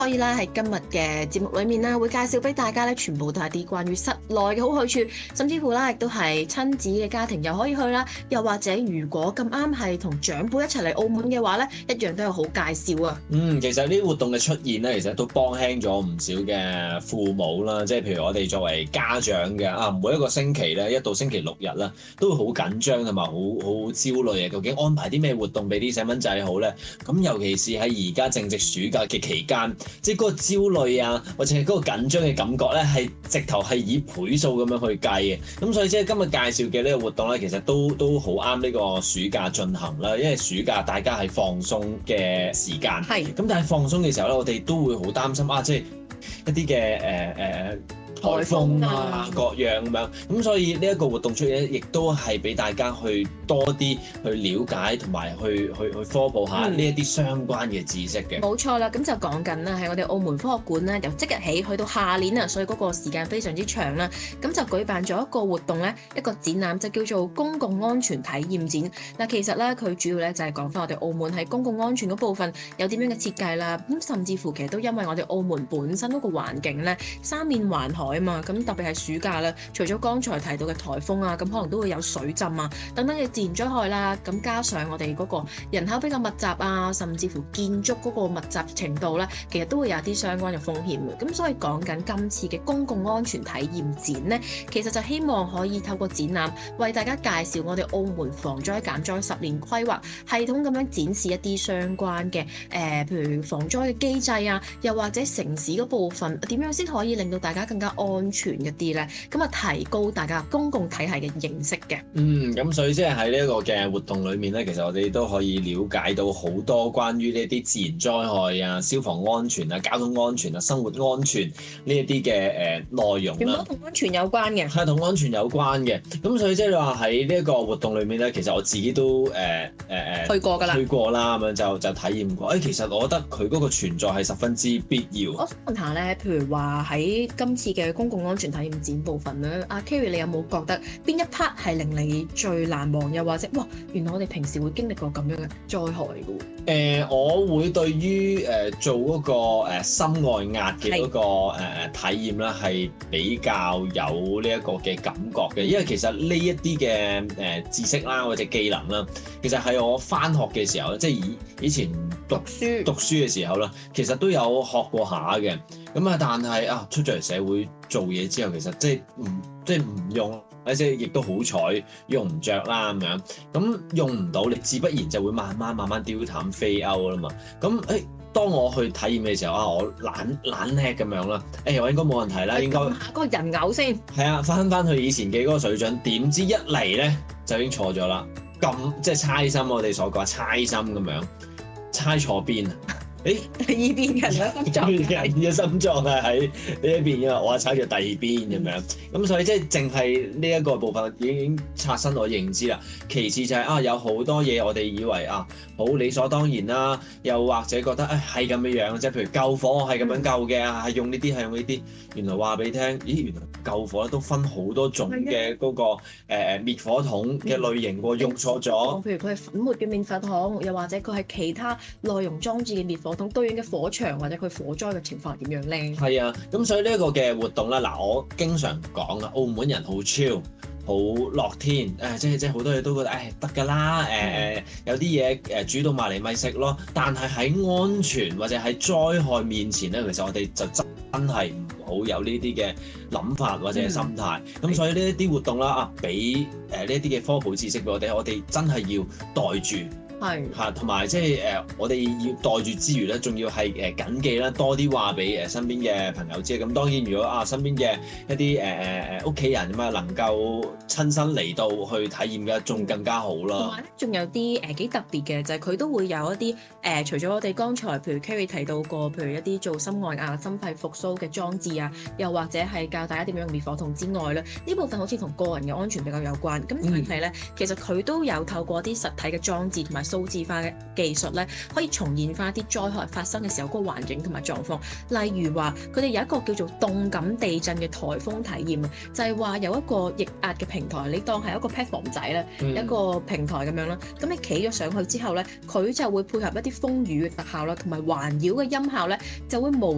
所以咧喺今日嘅節目裏面啦，會介紹俾大家咧，全部都係啲關於室內嘅好去處，甚至乎啦，亦都係親子嘅家庭又可以去啦。又或者如果咁啱係同長輩一齊嚟澳門嘅話咧，一樣都有好介紹啊。 其實呢啲活動嘅出現咧，其實都幫輕咗唔少嘅父母啦。即係譬如我哋作為家長嘅每一個星期咧，一到星期六日啦，都會好緊張同埋好焦慮啊。究竟安排啲咩活動俾啲細蚊仔好咧？咁尤其是喺而家正值暑假嘅期間。即係嗰個焦慮啊，或者係嗰個緊張嘅感覺咧，係直頭係以倍數咁樣去計嘅。咁所以即係今日介紹嘅呢個活動咧，其實都好啱呢個暑假進行啦。因為暑假大家係放鬆嘅時間，咁但係放鬆嘅時候咧，我哋都會好擔心即係一啲嘅颱風啊各樣咁樣，咁所以呢一個活動出現亦都係俾大家去多啲去了解同埋去科普下呢一啲相關嘅知識嘅。 冇錯啦，咁就講緊啦，喺我哋澳門科學館咧，由即日起去到下年啊，所以嗰個時間非常之長啦。咁就舉辦咗一個活動咧，一個展覽就叫做公共安全體驗展。嗱，其實咧佢主要咧就係講翻我哋澳門喺公共安全嗰部分有點樣嘅設計啦。咁甚至乎其實都因為我哋澳門本身嗰個環境咧，三面環海啊嘛，咁特別係暑假啦，除咗剛才提到嘅颱風啊，咁可能都會有水浸啊等等嘅自然災害啦。咁加上我哋嗰個人口比較密集啊，甚至乎建築嗰個密集程度咧，其實都會有啲相關嘅風險嘅。咁所以講緊今次嘅公共安全體驗展咧，其實就希望可以透過展覽為大家介紹我哋澳門防災減災10年規劃系統咁樣展示一啲相關嘅譬如防災嘅機制啊，又或者城市嗰部分點樣先可以令到大家更加安全一啲咧，咁提高大家公共體系嘅認識嘅。 咁所以即係喺呢一個嘅活動裏面咧，其實我哋都可以了解到好多關於呢啲自然災害啊、消防安全啊、交通安全啊、生活安全呢一啲嘅內容啦。全部都同安全有關嘅。係同安全有關嘅。咁所以即係話喺呢一個活動裏面咧，其實我自己都去過㗎啦。 去過啦，咁樣就體驗過。其實我覺得佢嗰個存在係十分之必要。 我想問下咧，譬如話喺今次嘅公共安全體驗展部分咧，阿 Kerry 你有冇覺得邊一 part 係令你最難忘？又或者原來我哋平時會經歷過咁樣嘅災害嘅喎？ 我會對於做嗰個心外壓嘅嗰個體驗咧，係比較有呢一個嘅感覺嘅。因為其實呢一啲嘅知識啦或者技能啦，其實係我返學嘅時候，即係以前讀書嘅時候啦，其實都有學過下嘅。咁但係出咗嚟社會做嘢之後，其實即係唔用，即係亦都好彩用唔着啦咁樣。咁用唔到，你自不然就會慢慢丟淡飛歐啦嘛。咁當我去體驗嘅時候我懶叻咁樣啦，我應該冇問題啦，應該下個人偶先。 係啊，翻去以前嘅嗰個水準，點知一嚟咧就已經錯咗啦。咁即係猜心，我哋所講猜心咁樣，猜錯邊啊？ 第二邊人嘅心臟， 人嘅心臟係喺呢一邊嘅，我係踩住第二邊咁樣。咁所以即係淨係呢一個部分已經刷新我認知啦。其次就係有好多嘢我哋以為好理所當然啦，又或者覺得係咁樣，即係譬如救火係咁樣救嘅，係用呢啲係用呢啲。原來話俾你聽，原來救火都分好多種嘅嗰個滅火筒嘅類型喎，用錯咗。 譬如佢係粉末嘅滅火筒，又或者佢係其他內容裝置嘅滅火筒，對應嘅火場或者佢火災嘅情況係點樣咧？係啊，咁所以呢一個嘅活動咧，我經常講澳門人好 chill。好樂天，即係好多嘢都覺得得㗎啦，有啲嘢煮到埋嚟咪食咯。但係喺安全或者喺災害面前咧，其實我哋就真係唔好有呢啲嘅諗法或者心態。咁所以呢一啲活動啦，俾呢一啲嘅科普知識俾我哋真係要袋住。同埋即係我哋要袋住之餘咧，仲要係緊記啦，多啲話俾身邊嘅朋友知。咁當然，如果身邊嘅一啲屋企人咁能夠親身嚟到去體驗嘅，仲更加好啦。同埋咧，仲有啲幾特別嘅，就係佢都會有一啲除咗我哋剛才譬如 Kerry 提到過，譬如一啲做心外壓、心肺復甦嘅裝置啊，又或者係教大家點樣用滅火筒之外咧，呢部分好似同個人嘅安全比較有關。咁但係咧，其實佢都有透過啲實體嘅裝置同埋數字化嘅技術咧，可以重現翻啲災害發生嘅時候嗰個環境同埋狀況。例如話，佢哋有一個叫做動感地震嘅颱風體驗啊，就係話有一個液壓嘅平台，你當係一個 platform 仔咧，一個平台咁樣啦。咁你企咗上去之後咧，佢就會配合一啲風雨嘅特效啦，同埋環繞嘅音效咧，就會模